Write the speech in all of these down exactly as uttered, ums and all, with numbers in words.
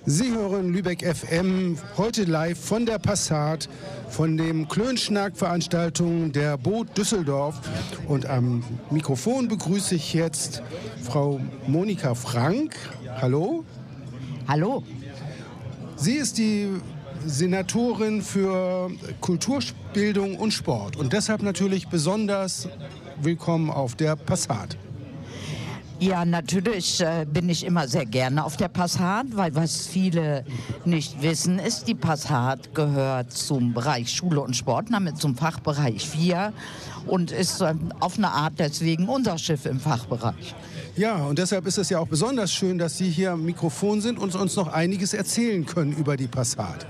Sie hören Lübeck F M, heute live von der Passat, von dem Klönschnack-Veranstaltung der Boot Düsseldorf. Und am Mikrofon begrüße ich jetzt Frau Monika Frank. Hallo. Hallo. Sie ist die Senatorin für Kulturbildung und Sport und deshalb natürlich besonders willkommen auf der Passat. Ja, natürlich äh, bin ich immer sehr gerne auf der Passat, weil was viele nicht wissen ist, die Passat gehört zum Bereich Schule und Sport, damit zum Fachbereich vier und ist äh, auf eine Art deswegen unser Schiff im Fachbereich. Ja, und deshalb ist es ja auch besonders schön, dass Sie hier am Mikrofon sind und uns noch einiges erzählen können über die Passat.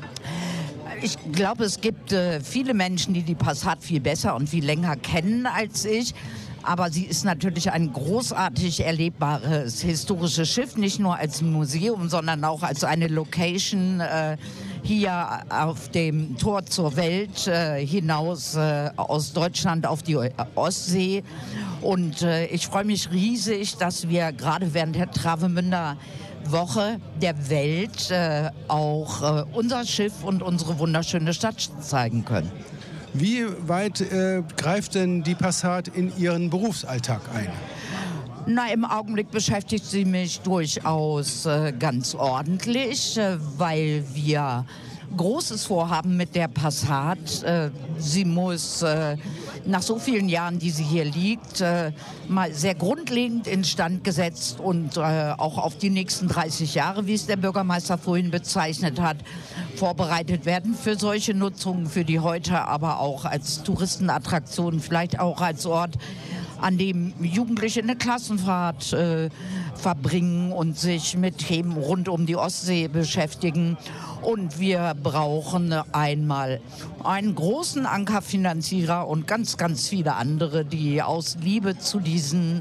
Ich glaube, es gibt äh, viele Menschen, die die Passat viel besser und viel länger kennen als ich. Aber sie ist natürlich ein großartig erlebbares historisches Schiff, nicht nur als Museum, sondern auch als eine Location äh, hier auf dem Tor zur Welt äh, hinaus äh, aus Deutschland auf die Ostsee. Und äh, ich freue mich riesig, dass wir gerade während der Travemünder Woche der Welt äh, auch äh, unser Schiff und unsere wunderschöne Stadt zeigen können. Wie weit äh, greift denn die Passat in Ihren Berufsalltag ein? Na, im Augenblick beschäftigt sie mich durchaus äh, ganz ordentlich, äh, weil wir Großes vorhaben mit der Passat. Äh, sie muss äh, nach so vielen Jahren, die sie hier liegt, äh, mal sehr grundlegend instand gesetzt und äh, auch auf die nächsten dreißig Jahre, wie es der Bürgermeister vorhin bezeichnet hat, vorbereitet werden für solche Nutzungen, für die heute aber auch als Touristenattraktion, vielleicht auch als Ort, an dem Jugendliche eine Klassenfahrt äh, verbringen und sich mit Themen rund um die Ostsee beschäftigen. Und wir brauchen einmal einen großen Ankerfinanzierer und ganz, ganz viele andere, die aus Liebe zu diesen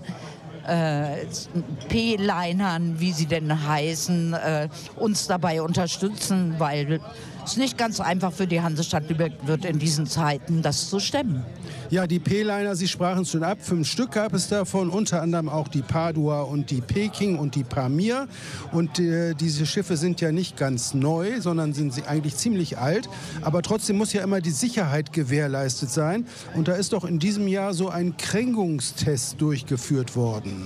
äh, P-Linern, wie sie denn heißen, äh, uns dabei unterstützen, weil es nicht ganz einfach für die Hansestadt Lübeck wird in diesen Zeiten, das zu stemmen. Ja, die P-Liner, Sie sprachen es schon ab, fünf Stück gab es davon, unter anderem auch die Padua und die Peking und die Pamir. Und äh, diese Schiffe sind ja nicht ganz neu, sondern sind sie eigentlich ziemlich alt. Aber trotzdem muss ja immer die Sicherheit gewährleistet sein. Und da ist doch in diesem Jahr so ein Kränkungstest durchgeführt worden.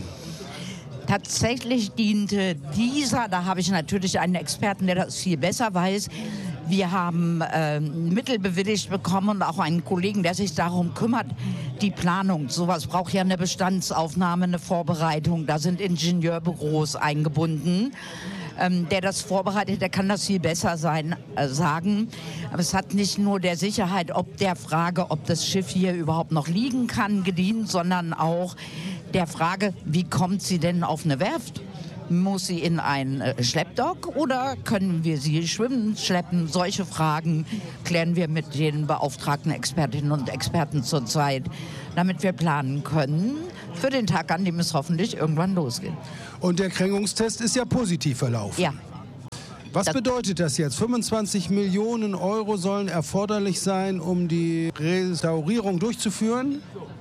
Tatsächlich diente dieser, da habe ich natürlich einen Experten, der das viel besser weiß. Wir haben äh, Mittel bewilligt bekommen und auch einen Kollegen, der sich darum kümmert, die Planung. Sowas braucht ja eine Bestandsaufnahme, eine Vorbereitung. Da sind Ingenieurbüros eingebunden. Ähm, der das vorbereitet, der kann das viel besser sein, äh, sagen. Aber es hat nicht nur der Sicherheit, ob der Frage, ob das Schiff hier überhaupt noch liegen kann, gedient, sondern auch der Frage, wie kommt sie denn auf eine Werft? Muss sie in ein äh, Schleppdock oder können wir sie schwimmen, schleppen? Solche Fragen klären wir mit den beauftragten Expertinnen und Experten zurzeit, damit wir planen können für den Tag, an dem es hoffentlich irgendwann losgeht. Und der Kränkungstest ist ja positiv verlaufen. Ja. Was das bedeutet das jetzt? fünfundzwanzig Millionen Euro sollen erforderlich sein, um die Restaurierung durchzuführen?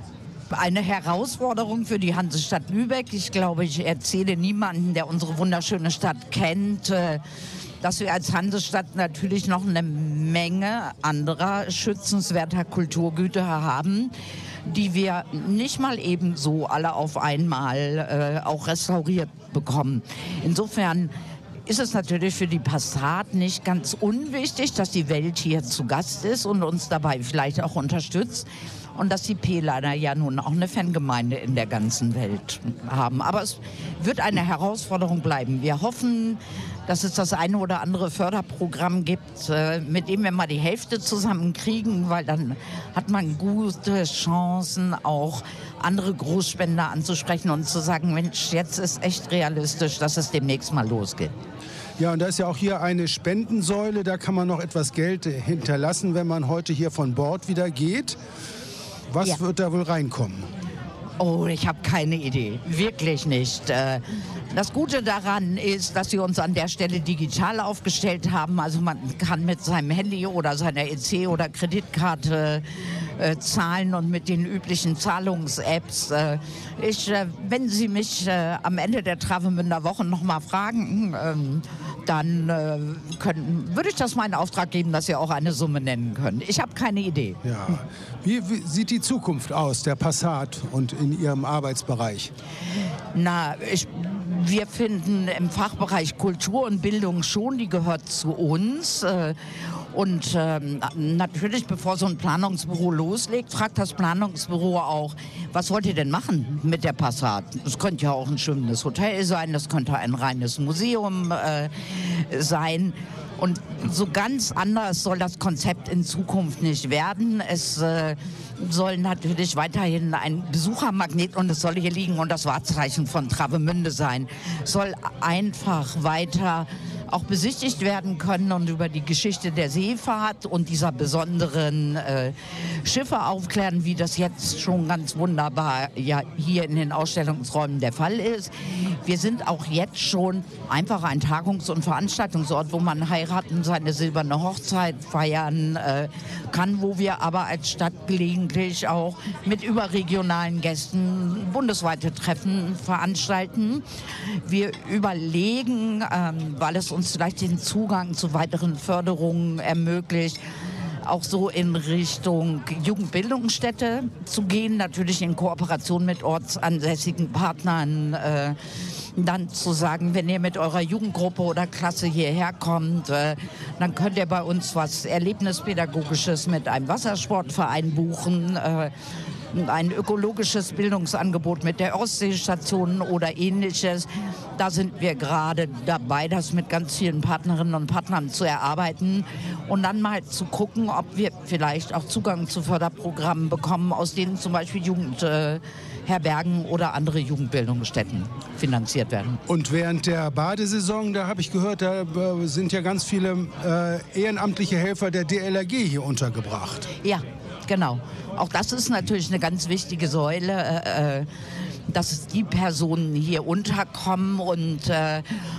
Eine Herausforderung für die Hansestadt Lübeck. Ich glaube, ich erzähle niemanden, der unsere wunderschöne Stadt kennt, dass wir als Hansestadt natürlich noch eine Menge anderer schützenswerter Kulturgüter haben, die wir nicht mal eben so alle auf einmal äh, auch restauriert bekommen. Insofern ist es natürlich für die Passat nicht ganz unwichtig, dass die Welt hier zu Gast ist und uns dabei vielleicht auch unterstützt. Und dass die P-Liner ja nun auch eine Fangemeinde in der ganzen Welt haben. Aber es wird eine Herausforderung bleiben. Wir hoffen, dass es das eine oder andere Förderprogramm gibt, mit dem wir mal die Hälfte zusammenkriegen, weil dann hat man gute Chancen, auch andere Großspender anzusprechen und zu sagen, Mensch, jetzt ist echt realistisch, dass es demnächst mal losgeht. Ja, und da ist ja auch hier eine Spendensäule, da kann man noch etwas Geld hinterlassen, wenn man heute hier von Bord wieder geht. Was ja. wird da wohl reinkommen? Oh, ich habe keine Idee. Wirklich nicht. Das Gute daran ist, dass sie uns an der Stelle digital aufgestellt haben. Also man kann mit seinem Handy oder seiner E C oder Kreditkarte äh, zahlen und mit den üblichen Zahlungs-Apps. Äh, ich, äh, wenn Sie mich äh, am Ende der Travemünder Woche noch mal fragen, ähm, dann äh, können, würde ich das mal in Auftrag geben, dass Sie auch eine Summe nennen können. Ich habe keine Idee. Ja. Wie, wie sieht die Zukunft aus, der Passat und in Ihrem Arbeitsbereich? Na, ich, wir finden im Fachbereich Kultur und Bildung schon, die gehört zu uns. Äh, Und ähm, natürlich, bevor so ein Planungsbüro loslegt, fragt das Planungsbüro auch, was wollt ihr denn machen mit der Passat? Das könnte ja auch ein schwimmendes Hotel sein, das könnte ein reines Museum äh, sein. Und so ganz anders soll das Konzept in Zukunft nicht werden. Es äh, soll natürlich weiterhin ein Besuchermagnet und es soll hier liegen und das Wahrzeichen von Travemünde sein. Es soll einfach weiter auch besichtigt werden können und über die Geschichte der Seefahrt und dieser besonderen äh, Schiffe aufklären, wie das jetzt schon ganz wunderbar ja hier in den Ausstellungsräumen der Fall ist. Wir sind auch jetzt schon einfach ein Tagungs- und Veranstaltungsort, wo man heiraten, seine silberne Hochzeit feiern äh, kann, wo wir aber als Stadt gelegentlich auch mit überregionalen Gästen bundesweite Treffen veranstalten. Wir überlegen, ähm, weil es uns vielleicht den Zugang zu weiteren Förderungen ermöglicht, auch so in Richtung Jugendbildungsstätte zu gehen, natürlich in Kooperation mit ortsansässigen Partnern, äh, dann zu sagen, wenn ihr mit eurer Jugendgruppe oder Klasse hierher kommt, äh, dann könnt ihr bei uns was Erlebnispädagogisches mit einem Wassersportverein buchen, äh, ein ökologisches Bildungsangebot mit der Ostseestation oder ähnliches. Da sind wir gerade dabei, das mit ganz vielen Partnerinnen und Partnern zu erarbeiten und dann mal zu gucken, ob wir vielleicht auch Zugang zu Förderprogrammen bekommen, aus denen zum Beispiel Jugendherbergen oder andere Jugendbildungsstätten finanziert werden. Und während der Badesaison, da habe ich gehört, da äh, sind ja ganz viele äh, ehrenamtliche Helfer der D L R G hier untergebracht. Ja, genau. Auch das ist natürlich eine ganz wichtige Säule, äh, dass die Personen hier unterkommen. Und äh,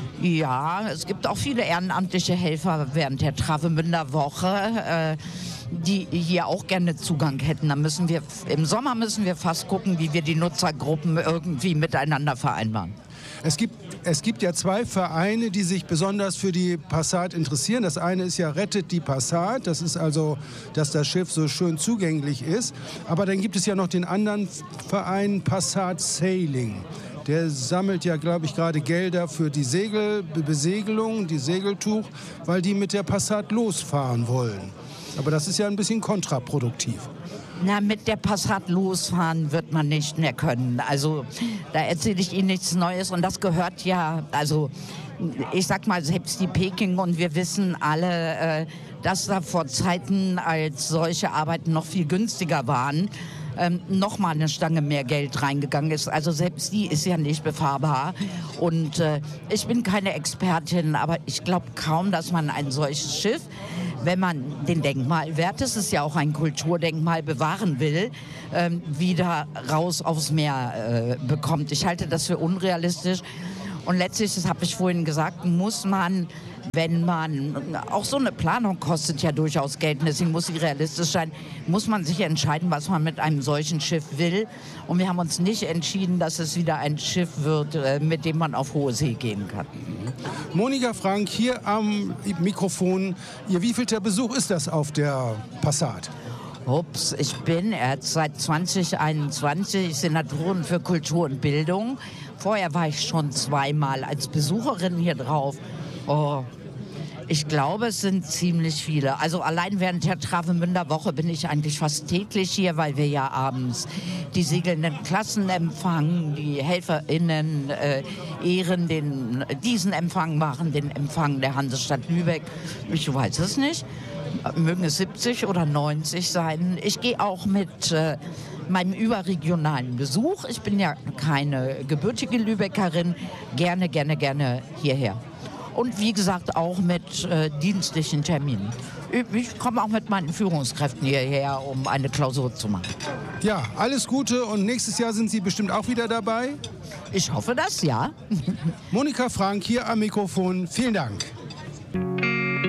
ja, es gibt auch viele ehrenamtliche Helfer während der Travemünder Woche, äh, die hier auch gerne Zugang hätten. Da müssen wir, im Sommer müssen wir fast gucken, wie wir die Nutzergruppen irgendwie miteinander vereinbaren. Es gibt, es gibt ja zwei Vereine, die sich besonders für die Passat interessieren. Das eine ist ja Rettet die Passat. Das ist also, dass das Schiff so schön zugänglich ist. Aber dann gibt es ja noch den anderen Verein Passat Sailing. Der sammelt ja, glaube ich, gerade Gelder für die Segel, Besegelung, die Segeltuch, weil die mit der Passat losfahren wollen. Aber das ist ja ein bisschen kontraproduktiv. Na, mit der Passat losfahren wird man nicht mehr können. Also da erzähle ich Ihnen nichts Neues und das gehört ja, also ich sag mal, selbst die Peking und wir wissen alle, äh, dass da vor Zeiten, als solche Arbeiten noch viel günstiger waren, ähm, noch mal eine Stange mehr Geld reingegangen ist. Also selbst die ist ja nicht befahrbar. Und äh, ich bin keine Expertin, aber ich glaube kaum, dass man ein solches Schiff, wenn man den Denkmalwert, es ist ja auch ein Kulturdenkmal, bewahren will, ähm, wieder raus aufs Meer äh, bekommt. Ich halte das für unrealistisch. Und letztlich, das habe ich vorhin gesagt, muss man, wenn man, auch so eine Planung kostet ja durchaus Geld, deswegen muss sie realistisch sein, muss man sich entscheiden, was man mit einem solchen Schiff will. Und wir haben uns nicht entschieden, dass es wieder ein Schiff wird, mit dem man auf hohe See gehen kann. Monika Frank hier am Mikrofon. Ihr wievielter Besuch ist das auf der Passat? Ups, ich bin jetzt seit zwanzig einundzwanzig Senatorin für Kultur und Bildung. Vorher war ich schon zweimal als Besucherin hier drauf. Oh, ich glaube, es sind ziemlich viele. Also allein während der Travemünder Woche bin ich eigentlich fast täglich hier, weil wir ja abends die segelnden Klassen empfangen, die HelferInnen äh, ehren, den, diesen Empfang machen, den Empfang der Hansestadt Lübeck. Ich weiß es nicht. Mögen es siebzig oder neunzig sein. Ich gehe auch mit äh, meinem überregionalen Besuch. Ich bin ja keine gebürtige Lübeckerin. Gerne, gerne, gerne hierher. Und wie gesagt auch mit äh, dienstlichen Terminen. Ich komme auch mit meinen Führungskräften hierher, um eine Klausur zu machen. Ja, alles Gute und nächstes Jahr sind Sie bestimmt auch wieder dabei? Ich hoffe das, ja. Monika Frank hier am Mikrofon. Vielen Dank.